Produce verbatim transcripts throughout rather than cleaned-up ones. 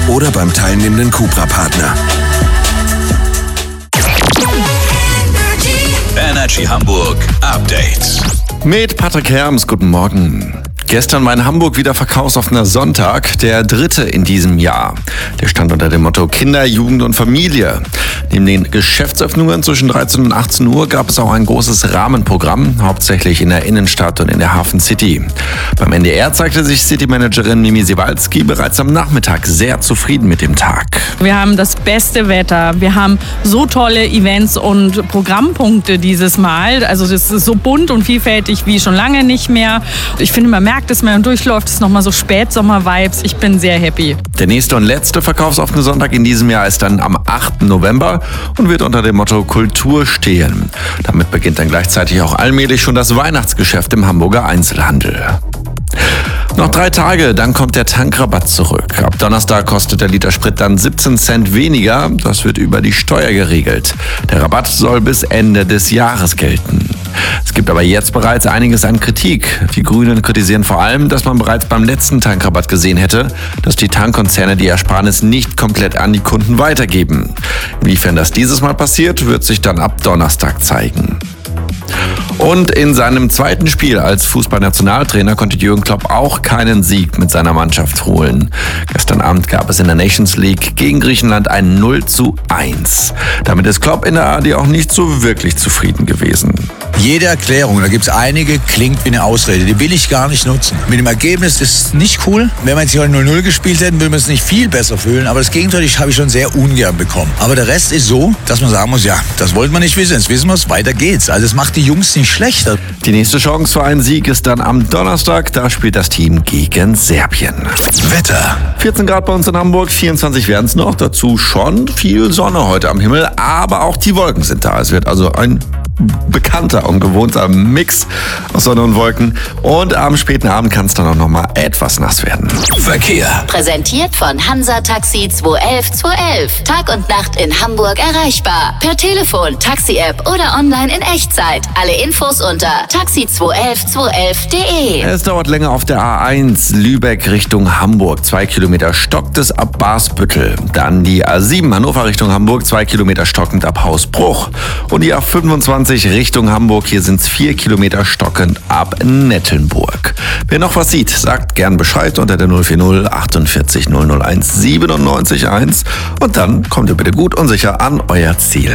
oder beim teilnehmenden Cupra-Partner. Energy Hamburg Update. Mit Patrick Herms, guten Morgen. Gestern war in Hamburg wieder verkaufsoffener Sonntag, der dritte in diesem Jahr. Der stand unter dem Motto Kinder, Jugend und Familie. Neben den Geschäftsöffnungen zwischen dreizehn und achtzehn Uhr gab es auch ein großes Rahmenprogramm, hauptsächlich in der Innenstadt und in der Hafen City. Beim N D R zeigte sich City-Managerin Mimi Sewalski bereits am Nachmittag sehr zufrieden mit dem Tag. Wir haben das beste Wetter, wir haben so tolle Events und Programmpunkte dieses Mal. Also das ist so bunt und vielfältig wie schon lange nicht mehr. Ich finde, man merkt es, wenn man durchläuft, es ist nochmal so Spätsommer-Vibes. Ich bin sehr happy. Der nächste und letzte verkaufsoffene Sonntag in diesem Jahr ist dann am achten November und wird unter dem Motto Kultur stehen. Damit beginnt dann gleichzeitig auch allmählich schon das Weihnachtsgeschäft im Hamburger Einzelhandel. Noch drei Tage, dann kommt der Tankrabatt zurück. Ab Donnerstag kostet der Liter Sprit dann siebzehn Cent weniger. Das wird über die Steuer geregelt. Der Rabatt soll bis Ende des Jahres gelten. Es gibt aber jetzt bereits einiges an Kritik. Die Grünen kritisieren vor allem, dass man bereits beim letzten Tankrabatt gesehen hätte, dass die Tankkonzerne die Ersparnis nicht komplett an die Kunden weitergeben. Inwiefern das dieses Mal passiert, wird sich dann ab Donnerstag zeigen. Und in seinem zweiten Spiel als Fußballnationaltrainer konnte Jürgen Klopp auch keinen Sieg mit seiner Mannschaft holen. Gestern Abend gab es in der Nations League gegen Griechenland ein null zu eins. Damit ist Klopp in der A D auch nicht so wirklich zufrieden gewesen. Jede Erklärung, da gibt es einige, klingt wie eine Ausrede. Die will ich gar nicht nutzen. Mit dem Ergebnis ist es nicht cool. Wenn wir jetzt hier null null gespielt hätten, würde man es nicht viel besser fühlen. Aber das Gegenteil habe ich schon sehr ungern bekommen. Aber der Rest ist so, dass man sagen muss, ja, das wollten wir nicht wissen. Jetzt wissen wir es, weiter geht's. Also es macht die Jungs nicht schlechter. Die nächste Chance für einen Sieg ist dann am Donnerstag. Da spielt das Team gegen Serbien. Wetter. vierzehn Grad bei uns in Hamburg, vierundzwanzig werden es noch. Dazu schon viel Sonne heute am Himmel, aber auch die Wolken sind da. Es wird also ein bekannter und gewohnter Mix aus Sonne und Wolken. Und am späten Abend kann es dann auch noch mal etwas nass werden. Verkehr. Präsentiert von Hansa Taxi zwei elf zwei elf. Tag und Nacht in Hamburg erreichbar. Per Telefon, Taxi-App oder online in Echtzeit. Alle Infos unter taxi zwei elf zwei elf punkt de. Es dauert länger auf der A eins Lübeck Richtung Hamburg. Zwei Kilometer stockt es ab Barsbüttel. Dann die A sieben Hannover Richtung Hamburg. Zwei Kilometer stockend ab Hausbruch. Und die A fünfundzwanzig Richtung Hamburg. Hier sind es vier Kilometer stockend ab Nettelnburg. Wer noch was sieht, sagt gern Bescheid unter der null vier null achtundvierzig null null eins siebenundneunzig eins. Und dann kommt ihr bitte gut und sicher an euer Ziel.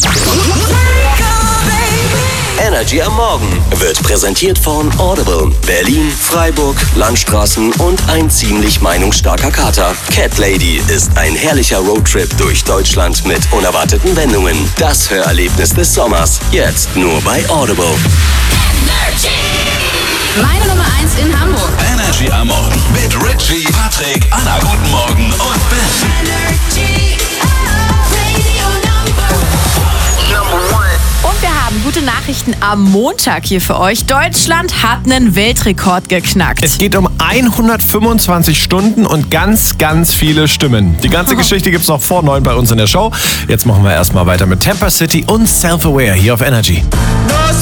Energy am Morgen wird präsentiert von Audible, Berlin, Freiburg, Landstraßen und ein ziemlich meinungsstarker Kater. Cat Lady ist ein herrlicher Roadtrip durch Deutschland mit unerwarteten Wendungen. Das Hörerlebnis des Sommers, jetzt nur bei Audible. Energy. Meine Nummer eins in Hamburg. Energy am Morgen mit Richie, Patrick, Anna, guten Morgen und Ben. Energy. Radio Number one. Und wir haben gute Nachrichten am Montag hier für euch. Deutschland hat einen Weltrekord geknackt. Es geht um hundertfünfundzwanzig Stunden und ganz, ganz viele Stimmen. Die ganze Geschichte gibt's noch vor neun bei uns in der Show. Jetzt machen wir erstmal weiter mit Temper City und Self-Aware hier auf Energy. No